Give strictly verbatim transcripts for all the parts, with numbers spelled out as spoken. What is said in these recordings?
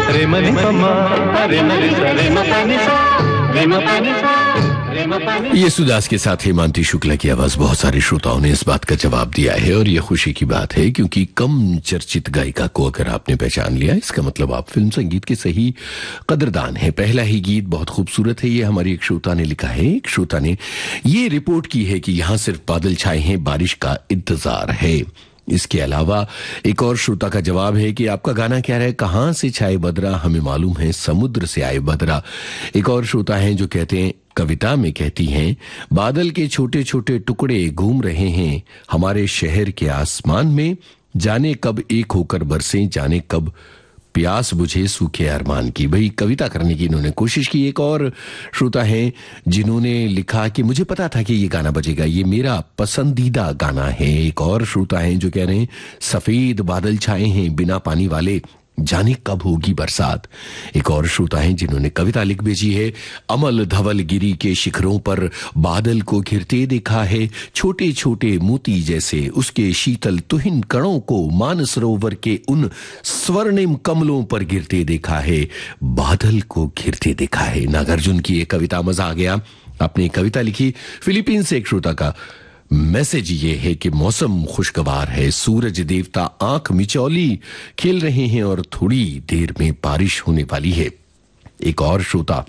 रे मनि पम्मा रे मनि सा रे म पानी सा रे म पानी सा रे म पानी। येसुदास के साथ हेमांती शुक्ला की आवाज बहुत सारे श्रोताओं ने इस बात का जवाब दिया है और ये खुशी की बात है क्योंकि कम चर्चित गायिका को अगर आपने पहचान लिया इसका मतलब आप फिल्म संगीत के सही कदरदान है। पहला ही गीत बहुत खूबसूरत है। ये हमारी एक श्रोता ने लिखा है। एक श्रोता ने ये रिपोर्ट की है कि यहाँ सिर्फ बादल छाए हैं, बारिश का इंतजार है। इसके अलावा एक और श्रोता का जवाब है कि आपका गाना क्या है, कहां से छाए बदरा, हमें मालूम है समुद्र से आए बदरा। एक और श्रोता हैं जो कहते हैं, कविता में कहती हैं, बादल के छोटे छोटे टुकड़े घूम रहे हैं हमारे शहर के आसमान में, जाने कब एक होकर बरसे, जाने कब प्यास बुझे सूखे अरमान की। भाई कविता करने की इन्होंने कोशिश की। एक और श्रोता हैं जिन्होंने लिखा कि मुझे पता था कि ये गाना बजेगा, ये मेरा पसंदीदा गाना है। एक और श्रोता हैं जो कह रहे हैं, सफेद बादल छाए हैं बिना पानी वाले, जाने कब होगी बरसात। एक और श्रोता हैं जिन्होंने कविता लिख भेजी है, अमल धवल गिरी के शिखरों पर बादल को घिरते देखा है, छोटे छोटे मोती जैसे उसके शीतल तुहिन कणों को मानसरोवर के उन स्वर्णिम कमलों पर गिरते देखा है, बादल को घिरते देखा है। नागार्जुन की एक कविता, मजा आ गया। आपने कविता लिखी। फिलीपीन से एक श्रोता का मैसेज ये है कि मौसम खुशगवार है, सूरज देवता आंख मिचौली खेल रहे हैं और थोड़ी देर में बारिश होने वाली है। एक और श्रोता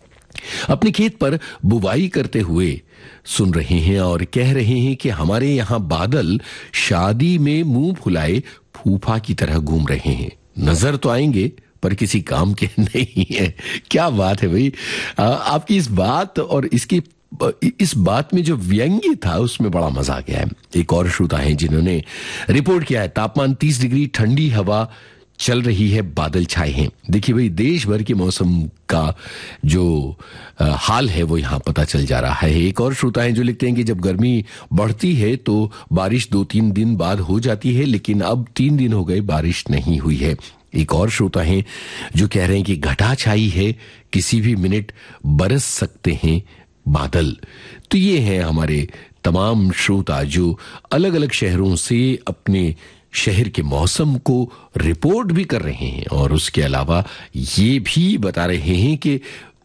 अपने खेत पर बुवाई करते हुए सुन रहे हैं और कह रहे हैं कि हमारे यहां बादल शादी में मुंह फुलाए फूफा की तरह घूम रहे हैं, नजर तो आएंगे पर किसी काम के नहीं है। क्या बात है भाई, आपकी इस बात और इसकी इस बात में जो व्यंग्य था उसमें बड़ा मजा आ गया है। एक और श्रोता है जिन्होंने रिपोर्ट किया है, तापमान तीस डिग्री, ठंडी हवा चल रही है, बादल छाए हैं। देखिए भाई, देश भर के मौसम का जो आ, हाल है वो यहां पता चल जा रहा है। एक और श्रोता है जो लिखते हैं कि जब गर्मी बढ़ती है तो बारिश दो तीन दिन बाद हो जाती है, लेकिन अब तीन दिन हो गए बारिश नहीं हुई है। एक और श्रोता हैं जो कह रहे हैं कि घटा छाई है, किसी भी मिनट बरस सकते हैं बादल। तो ये हैं हमारे तमाम श्रोता जो अलग अलग शहरों से अपने शहर के मौसम को रिपोर्ट भी कर रहे हैं और उसके अलावा ये भी बता रहे हैं कि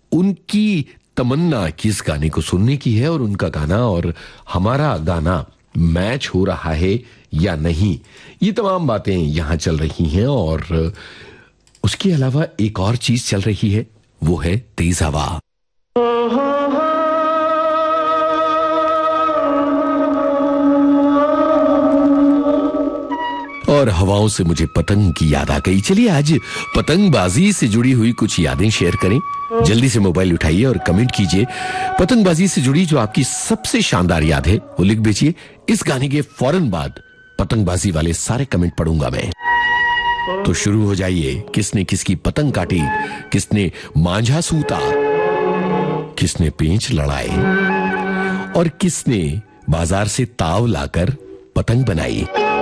उनकी तमन्ना किस गाने को सुनने की है और उनका गाना और हमारा गाना मैच हो रहा है या नहीं। ये तमाम बातें यहां चल रही हैं और उसके अलावा एक और चीज चल रही है, वो है तेज हवा। और हवाओं से मुझे पतंग की याद आ गई। चलिए आज पतंगबाजी से जुड़ी हुई कुछ यादें शेयर करें। जल्दी से मोबाइल उठाइए और कमेंट कीजिए पतंगबाजी से जुड़ी जो आपकी सबसे शानदार याद है वो लिख भेजिए। इस गाने के फौरन बाद पतंगबाजी वाले सारे कमेंट पढ़ूंगा मैं। तो शुरू हो जाइए। किसने किसकी पतंग काटी, किसने मांझा सूता, किसने पेंच लड़ाए और किसने बाजार से ताव लाकर पतंग बनाई।